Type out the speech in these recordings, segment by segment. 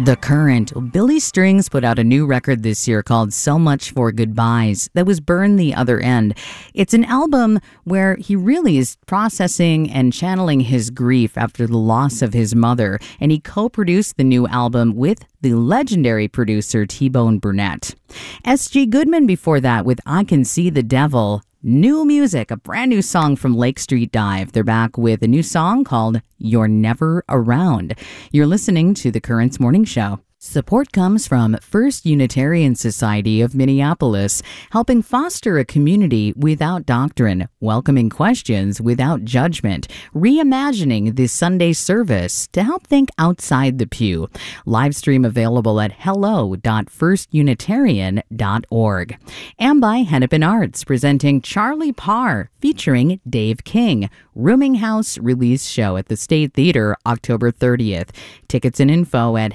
The Current. Billy Strings put out a new record this year called So Much for Goodbyes that was Burn the Other End. It's an album where he really is processing and channeling his grief after the loss of his mother, and he co-produced the new album with the legendary producer T-Bone Burnett. S.G. Goodman before that with I Can See the Devil. New music, a brand new song from Lake Street Dive. They're back with a new song called You're Never Around. You're listening to The Currents Morning Show. Support comes from First Unitarian Society of Minneapolis, helping foster a community without doctrine, welcoming questions without judgment, reimagining the Sunday service to help think outside the pew. Live stream available at hello.firstunitarian.org. And by Hennepin Arts, presenting Charlie Parr, featuring Dave King. Rooming House release show at the State Theater October 30th. Tickets and info at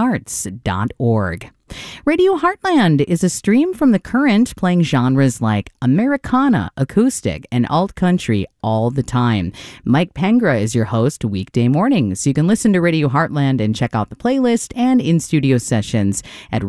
hennepinarts.org. Radio Heartland is a stream from The Current playing genres like Americana, acoustic, and alt country all the time. Mike Pengra is your host weekday mornings. You can listen to Radio Heartland and check out the playlist and in-studio sessions at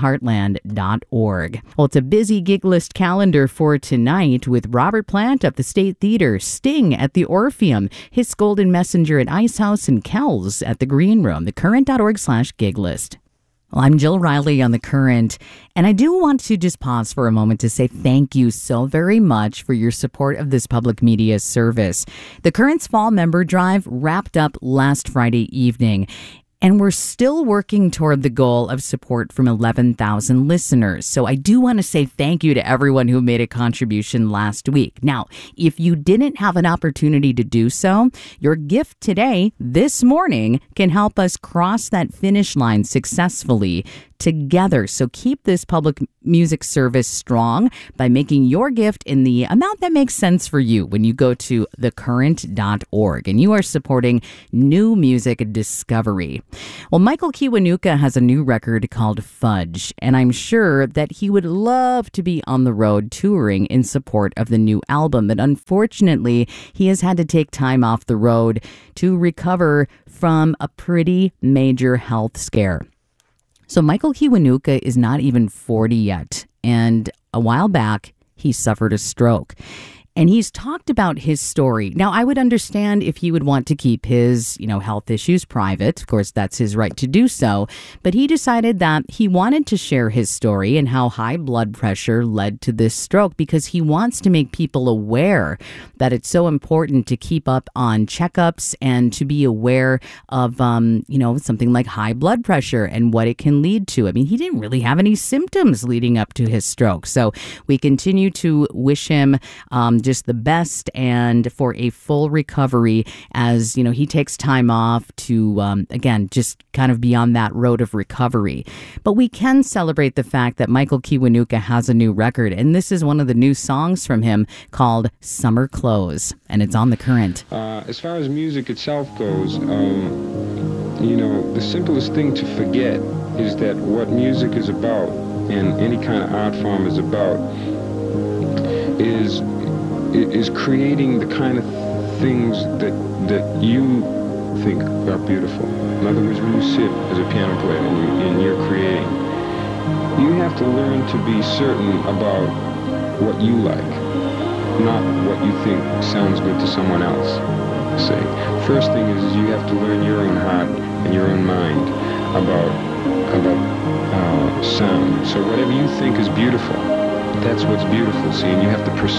radioheartland.org. Well, it's a busy gig list calendar for tonight with Robert Plant at the State Theater, Sting at the Orpheum, His Golden Messenger at Ice House, and Kells at the Green Room. thecurrent.org/gig list. Well, I'm Jill Riley on The Current, and I do want to just pause for a moment to say thank you so very much for your support of this public media service. The Current's Fall Member Drive wrapped up last Friday evening, and we're still working toward the goal of support from 11,000 listeners. So I do want to say thank you to everyone who made a contribution last week. Now, if you didn't have an opportunity to do so, your gift today, this morning, can help us cross that finish line successfully together. So keep this public music service strong by making your gift in the amount that makes sense for you when you go to thecurrent.org, and you are supporting new music discovery. Well, Michael Kiwanuka has a new record called Fudge, and I'm sure that he would love to be on the road touring in support of the new album, but unfortunately, he has had to take time off the road to recover from a pretty major health scare. So Michael Kiwanuka is not even 40 yet, and a while back, he suffered a stroke. And he's talked about his story. Now, I would understand if he would want to keep his, health issues private. Of course, that's his right to do so. But he decided that he wanted to share his story and how high blood pressure led to this stroke, because he wants to make people aware that it's so important to keep up on checkups and to be aware of, something like high blood pressure and what it can lead to. I mean, he didn't really have any symptoms leading up to his stroke. So we continue to wish him just the best and for a full recovery as, he takes time off to, again, just kind of be on that road of recovery. But we can celebrate the fact that Michael Kiwanuka has a new record, and this is one of the new songs from him called Summer Clothes, and it's on The Current. As far as music itself goes, the simplest thing to forget is that what music is about, and any kind of art form is about, is creating the kind of things that you think are beautiful. In other words, when you sit as a piano player and you're creating, you have to learn to be certain about what you like, not what you think sounds good to someone else. Say, first thing is you have to learn your own heart and your own mind about sound. So whatever you think is beautiful, that's what's beautiful. See, and you have to pursue